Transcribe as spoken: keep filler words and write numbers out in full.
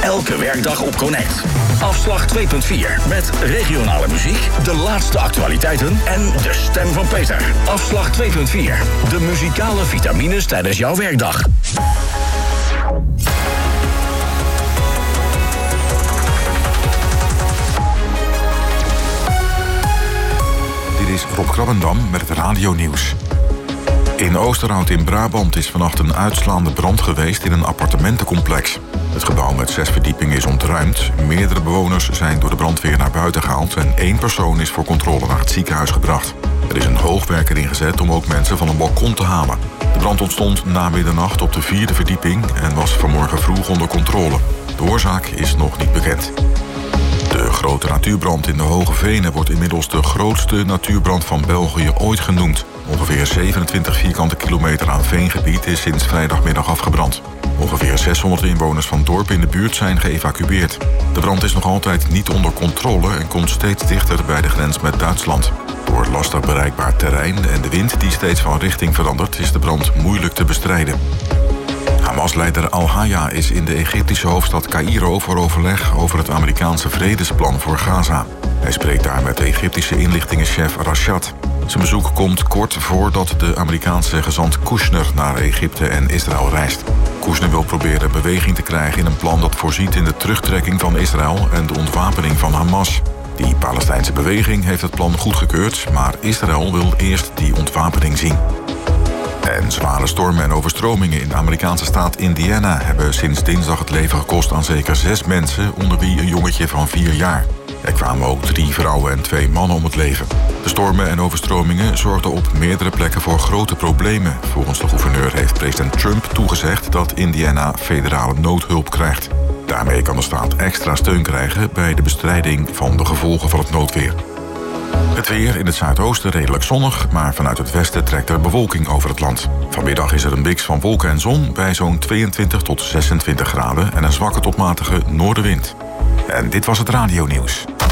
Elke werkdag op Connect. Afslag twee punt vier met regionale muziek, de laatste actualiteiten en de stem van Peter. Afslag twee punt vier. De muzikale vitamines tijdens jouw werkdag. Dit is Rob Krabbendam met het radionieuws. In Oosterhout in Brabant is vannacht een uitslaande brand geweest in een appartementencomplex. Het gebouw met zes verdiepingen is ontruimd. Meerdere bewoners zijn door de brandweer naar buiten gehaald en één persoon is voor controle naar het ziekenhuis gebracht. Er is een hoogwerker ingezet om ook mensen van een balkon te halen. De brand ontstond na middernacht op de vierde verdieping en was vanmorgen vroeg onder controle. De oorzaak is nog niet bekend. De grote natuurbrand in de Hoge Venen wordt inmiddels de grootste natuurbrand van België ooit genoemd. Ongeveer zevenentwintig vierkante kilometer aan veengebied is sinds vrijdagmiddag afgebrand. Ongeveer zeshonderd inwoners van dorpen in de buurt zijn geëvacueerd. De brand is nog altijd niet onder controle en komt steeds dichter bij de grens met Duitsland. Door lastig bereikbaar terrein en de wind die steeds van richting verandert, is de brand moeilijk te bestrijden. Hamas-leider Al-Haya is in de Egyptische hoofdstad Caïro voor overleg over het Amerikaanse vredesplan voor Gaza. Hij spreekt daar met de Egyptische inlichtingenchef Rashad. Zijn bezoek komt kort voordat de Amerikaanse gezant Kushner naar Egypte en Israël reist. Kushner wil proberen beweging te krijgen in een plan dat voorziet in de terugtrekking van Israël en de ontwapening van Hamas. Die Palestijnse beweging heeft het plan goedgekeurd, maar Israël wil eerst die ontwapening zien. En zware stormen en overstromingen in de Amerikaanse staat Indiana hebben sinds dinsdag het leven gekost aan zeker zes mensen, onder wie een jongetje van vier jaar. Er kwamen ook drie vrouwen en twee mannen om het leven. De stormen en overstromingen zorgden op meerdere plekken voor grote problemen. Volgens de gouverneur heeft president Trump toegezegd dat Indiana federale noodhulp krijgt. Daarmee kan de staat extra steun krijgen bij de bestrijding van de gevolgen van het noodweer. Het weer in het zuidoosten redelijk zonnig, maar vanuit het westen trekt er bewolking over het land. Vanmiddag is er een mix van wolken en zon bij zo'n tweeëntwintig tot zesentwintig graden en een zwakke tot matige noordenwind. En dit was het radionieuws.